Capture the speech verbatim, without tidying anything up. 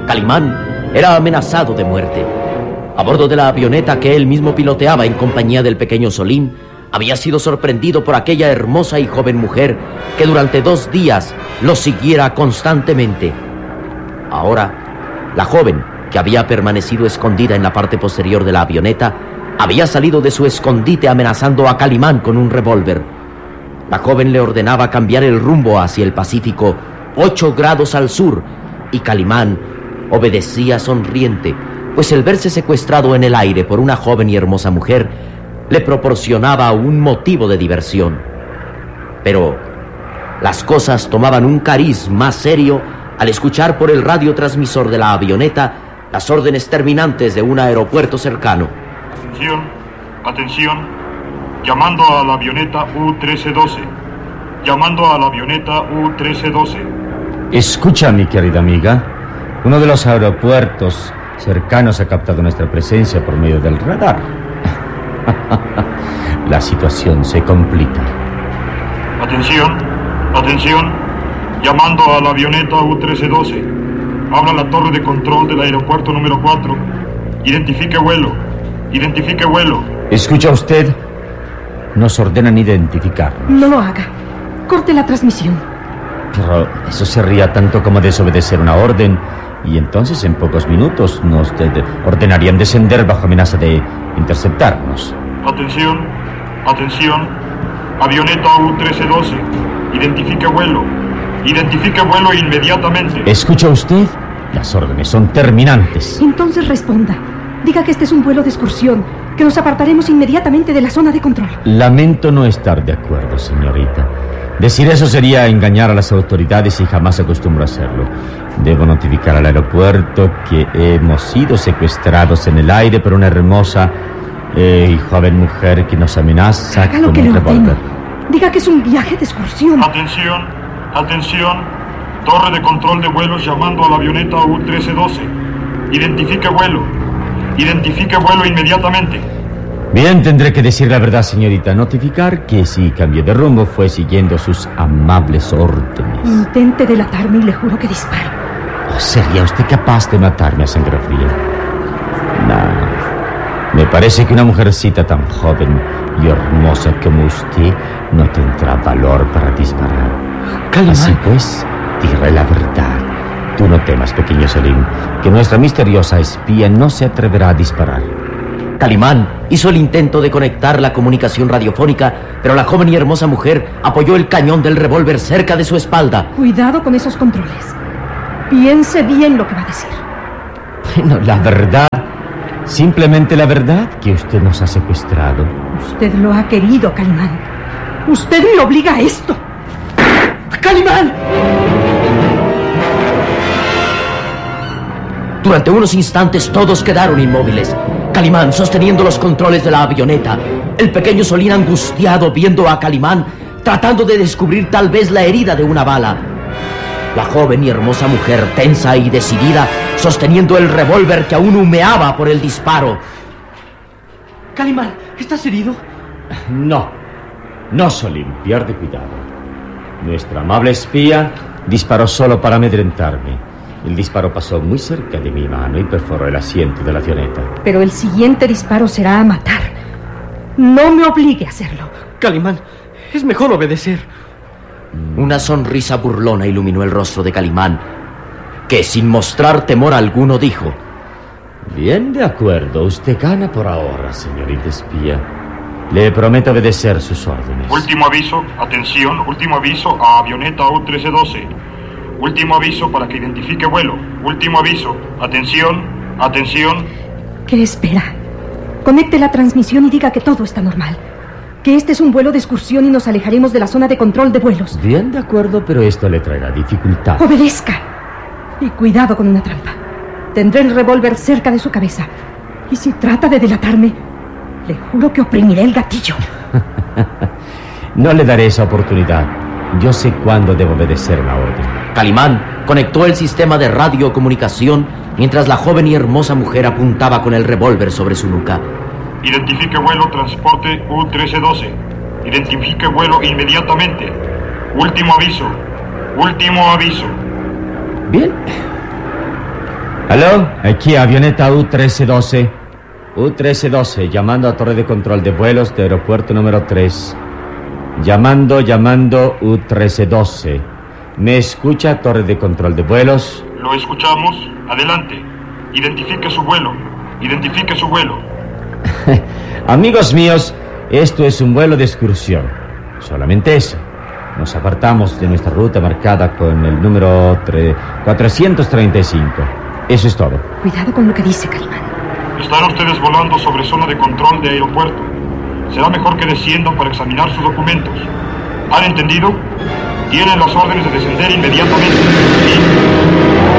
Calimán era amenazado de muerte. A bordo de la avioneta que él mismo piloteaba en compañía del pequeño Solín, había sido sorprendido por aquella hermosa y joven mujer que durante dos días lo siguiera constantemente. Ahora, la joven, que había permanecido escondida en la parte posterior de la avioneta, había salido de su escondite amenazando a Calimán con un revólver. La joven le ordenaba cambiar el rumbo hacia el Pacífico, ocho grados al sur, y Calimán obedecía sonriente, pues el verse secuestrado en el aire por una joven y hermosa mujer le proporcionaba un motivo de diversión. Pero las cosas tomaban un cariz más serio al escuchar por el radiotransmisor de la avioneta las órdenes terminantes de un aeropuerto cercano. Atención, atención, llamando a la avioneta U trece doce, llamando a la avioneta U trece doce. Escucha, mi querida amiga, uno de los aeropuertos cercanos ha captado nuestra presencia por medio del radar. La situación se complica. Atención, atención, llamando a la avioneta U trece doce. Habla la torre de control del aeropuerto número cuatro. Identifique vuelo, identifique vuelo. ¿Escucha usted? Nos ordenan identificarnos. No lo haga. Corte la transmisión. Pero eso sería tanto como desobedecer una orden. Y entonces en pocos minutos nos de- de- ordenarían descender bajo amenaza de interceptarnos. Atención, atención, avioneta U trece doce. Identifique vuelo, identifique vuelo inmediatamente. ¿Escucha usted? Las órdenes son terminantes. Entonces responda. Diga que este es un vuelo de excursión, que nos apartaremos inmediatamente de la zona de control. Lamento no estar de acuerdo, señorita. Decir eso sería engañar a las autoridades y jamás acostumbro a hacerlo. Debo notificar al aeropuerto que hemos sido secuestrados en el aire por una hermosa eh, y joven mujer que nos amenaza Haga lo con que un le revólver. ordeno. Diga que es un viaje de excursión. Atención, atención, torre de control de vuelos llamando a la avioneta U trece doce. Identifique vuelo, identifique vuelo inmediatamente. Bien, tendré que decir la verdad, señorita. Notificar que si cambié de rumbo fue siguiendo sus amables órdenes. Intente delatarme y le juro que disparo. ¿O sería usted capaz de matarme a sangre fría? No. Me parece que una mujercita tan joven y hermosa como usted no tendrá valor para disparar. Calimán. Así pues, diré la verdad. Tú no temas, pequeño Solín, que nuestra misteriosa espía no se atreverá a disparar. Calimán hizo el intento de conectar la comunicación radiofónica, pero la joven y hermosa mujer apoyó el cañón del revólver cerca de su espalda. Cuidado con esos controles. Piense bien lo que va a decir. Bueno, la verdad, simplemente la verdad, que usted nos ha secuestrado. Usted lo ha querido, Calimán. Usted me obliga a esto. ¡Calimán! Durante unos instantes todos quedaron inmóviles. Calimán sosteniendo los controles de la avioneta. El pequeño Solín angustiado viendo a Calimán tratando de descubrir tal vez la herida de una bala. La joven y hermosa mujer tensa y decidida sosteniendo el revólver que aún humeaba por el disparo. Calimán, ¿estás herido? No, no, Solín, pierde cuidado. Nuestra amable espía disparó solo para amedrentarme. El disparo pasó muy cerca de mi mano y perforó el asiento de la avioneta. Pero el siguiente disparo será a matar. No me obligue a hacerlo. Calimán, es mejor obedecer. Una sonrisa burlona iluminó el rostro de Calimán, que sin mostrar temor alguno dijo: Bien, de acuerdo. Usted gana por ahora, señorita espía. Le prometo obedecer sus órdenes. Último aviso, atención, último aviso a avioneta U trece doce. Último aviso para que identifique vuelo. Último aviso, atención, atención. ¿Qué espera? Conecte la transmisión y diga que todo está normal. Que este es un vuelo de excursión y nos alejaremos de la zona de control de vuelos. Bien, de acuerdo, pero esto le traerá dificultad. Obedezca. Y cuidado con una trampa. Tendré el revólver cerca de su cabeza. Y si trata de delatarme, le juro que oprimiré el gatillo. No le daré esa oportunidad. Yo sé cuándo debo obedecer una orden. Calimán conectó el sistema de radiocomunicación mientras la joven y hermosa mujer apuntaba con el revólver sobre su nuca. Identifique vuelo transporte U trece doce. Identifique vuelo inmediatamente. Último aviso. Último aviso. Bien. ¿Aló? Aquí, avioneta U trece doce. U trece doce, llamando a torre de control de vuelos de aeropuerto número tres. Llamando, llamando U trece doce. ¿Me escucha, torre de control de vuelos? Lo escuchamos. Adelante. Identifique su vuelo. Identifique su vuelo. Amigos míos, esto es un vuelo de excursión. Solamente eso. Nos apartamos de nuestra ruta marcada con el número cuatrocientos treinta y cinco. Eso es todo. Cuidado con lo que dice, Calimán. Están ustedes volando sobre zona de control de aeropuerto. Será mejor que desciendan para examinar sus documentos. ¿Han entendido? Tienen las órdenes de descender inmediatamente. Sí.